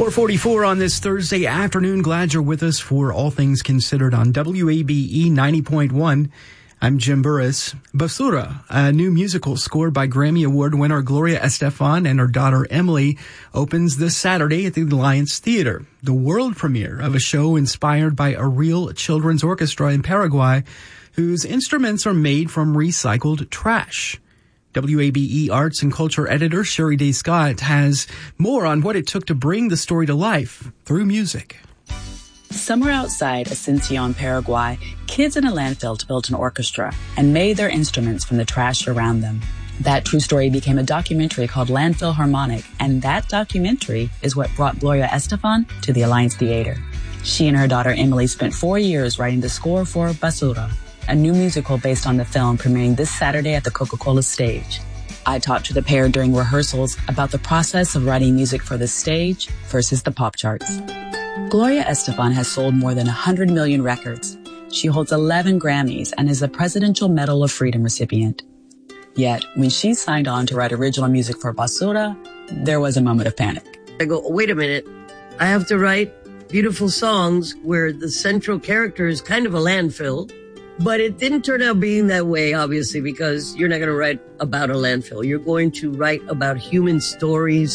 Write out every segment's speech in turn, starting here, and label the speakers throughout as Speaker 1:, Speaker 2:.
Speaker 1: 4:44 on this Thursday afternoon. Glad you're with us for All Things Considered on WABE 90.1. I'm Jim Burris. Basura, a new musical scored by Grammy Award winner Gloria Estefan and her daughter Emily, opens this Saturday at the Alliance Theater, the world premiere of a show inspired by a real children's orchestra in Paraguay whose instruments are made from recycled trash. WABE Arts and Culture editor Sherry Day Scott has more on what it took to bring the story to life through music.
Speaker 2: Somewhere outside Asunción, Paraguay, kids in a landfill built an orchestra and made their instruments from the trash around them. That true story became a documentary called Landfill Harmonic, and that documentary is what brought Gloria Estefan to the Alliance Theater. She and her daughter Emily spent 4 years writing the score for Basura, a new musical based on the film premiering this Saturday at the Coca-Cola stage. I talked to the pair during rehearsals about the process of writing music for the stage versus the pop charts. Gloria Estefan has sold more than 100 million records. She holds 11 Grammys and is a Presidential Medal of Freedom recipient. Yet, when she signed on to write original music for Basura, there was a moment of panic.
Speaker 3: I go, wait a minute. I have to write beautiful songs where the central character is kind of a landfill. But it didn't turn out being that way, obviously, because you're not going to write about a landfill. You're going to write about human stories,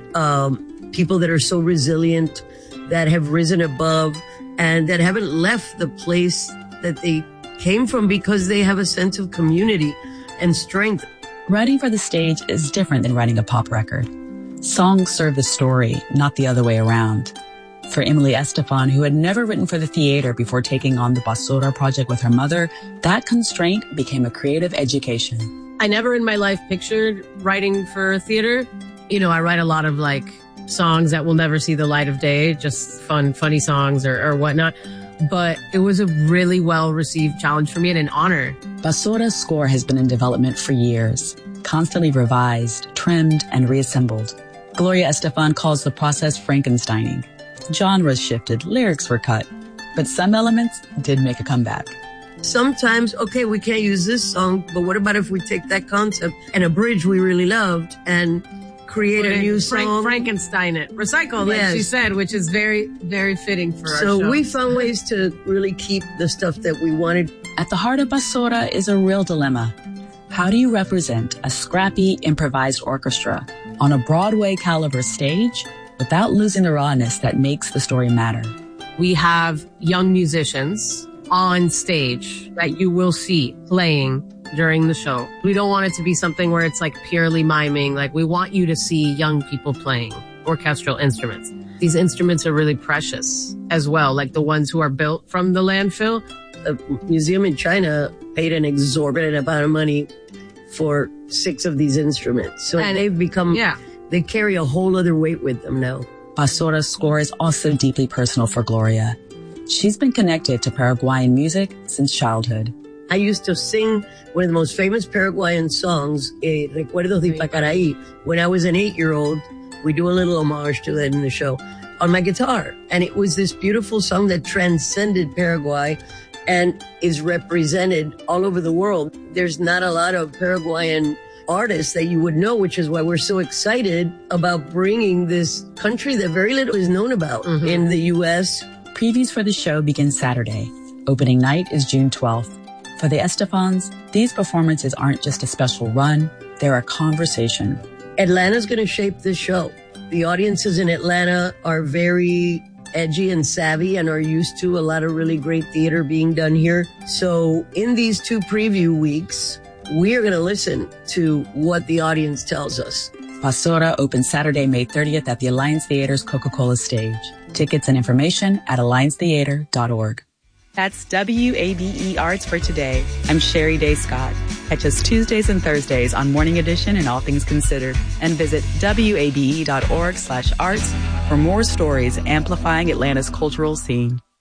Speaker 3: people that are so resilient, that have risen above, and that haven't left the place that they came from because they have a sense of community and strength.
Speaker 2: Writing for the stage is different than writing a pop record. Songs serve the story, not the other way around. For Emily Estefan, who had never written for the theater before taking on the Basura project with her mother, that constraint became a creative education.
Speaker 4: I never in my life pictured writing for theater. You know, I write a lot of songs that will never see the light of day, just funny songs or whatnot. But it was a really well-received challenge for me and an honor.
Speaker 2: Basura's score has been in development for years, constantly revised, trimmed, and reassembled. Gloria Estefan calls the process Frankensteining. Genres shifted, lyrics were cut, but some elements did make a comeback.
Speaker 3: Sometimes, okay, we can't use this song, but what about if we take that concept and a bridge we really loved and create a new song?
Speaker 4: Frankenstein it. Recycle, like she said, which is very, very fitting for our show.
Speaker 3: So we found ways to really keep the stuff that we wanted.
Speaker 2: At the heart of Basura is a real dilemma. How do you represent a scrappy, improvised orchestra on a Broadway caliber stage without losing the rawness that makes the story matter?
Speaker 4: We have young musicians on stage that you will see playing during the show. We don't want it to be something where it's purely miming. We want you to see young people playing orchestral instruments. These instruments are really precious as well, like the ones who are built from the landfill.
Speaker 3: A museum in China paid an exorbitant amount of money for 6 of these instruments. So they've become... They carry a whole other weight with them now.
Speaker 2: Basura's score is also deeply personal for Gloria. She's been connected to Paraguayan music since childhood.
Speaker 3: I used to sing one of the most famous Paraguayan songs, Recuerdos de Ipacaraí. When I was an 8-year-old, we do a little homage to that in the show, on my guitar. And it was this beautiful song that transcended Paraguay and is represented all over the world. There's not a lot of Paraguayan artists that you would know, which is why we're so excited about bringing this country that very little is known about in the U.S.
Speaker 2: Previews for the show begin Saturday. Opening night is June 12th. For the Estefans, these performances aren't just a special run, they're a conversation.
Speaker 3: Atlanta's going to shape this show. The audiences in Atlanta are very edgy and savvy and are used to a lot of really great theater being done here. So in these 2 preview weeks, we are going to listen to what the audience tells us.
Speaker 2: Basura opens Saturday, May 30th at the Alliance Theater's Coca-Cola stage. Tickets and information at alliancetheater.org. That's WABE Arts for today. I'm Sherry Day Scott. Catch us Tuesdays and Thursdays on Morning Edition and All Things Considered. And visit wabe.org/arts for more stories amplifying Atlanta's cultural scene.